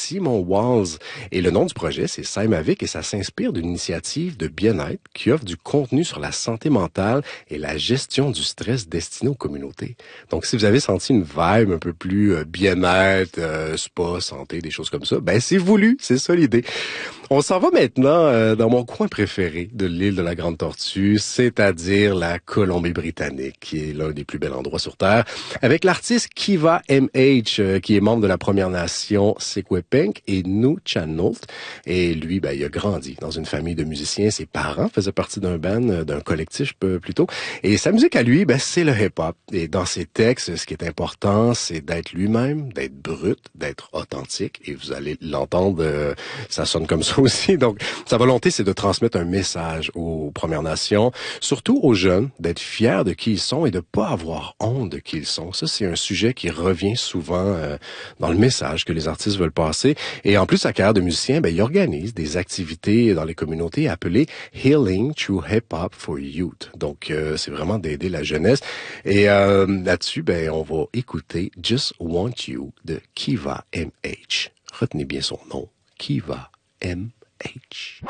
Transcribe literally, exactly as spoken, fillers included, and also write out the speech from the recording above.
Simon Walls. Et le nom du projet, c'est Saimavik et ça s'inspire d'une initiative de bien-être qui offre du contenu sur la santé mentale et la gestion du stress destiné aux communautés. Donc, si vous avez senti une vibe un peu plus euh, bien-être, euh, spa, santé, des choses comme ça, ben c'est voulu, c'est ça l'idée. On s'en va maintenant euh, dans mon coin préféré de l'île de la Grande Tortue, c'est-à-dire la Colombie-Britannique, qui est l'un des plus bels endroits sur Terre, avec l'artiste Kiva M H, euh, qui est membre de la Première Nation Secwepemc et Nuu-chah-nulth. Et lui, ben, il a grandi dans une famille de musiciens. Ses parents faisaient partie d'un band, euh, d'un collectif euh, plutôt. Et sa musique à lui, ben, c'est le hip-hop. Et dans ses textes, ce qui est important, c'est d'être lui-même, d'être brut, d'être authentique. Et vous allez l'entendre, euh, ça sonne comme ça aussi. Donc, sa volonté, c'est de transmettre un message aux Premières Nations, surtout aux jeunes, d'être fiers de qui ils sont et de pas avoir honte de qui ils sont. Ça, c'est un sujet qui revient souvent euh, dans le message que les artistes veulent passer. Et en plus, sa carrière de musicien, ben, il organise des activités dans les communautés appelées Healing Through Hip Hop for Youth. Donc, euh, c'est vraiment d'aider la jeunesse. Et euh, là-dessus, ben, on va écouter Just Want You de Kiva M H. Retenez bien son nom, Kiva M H.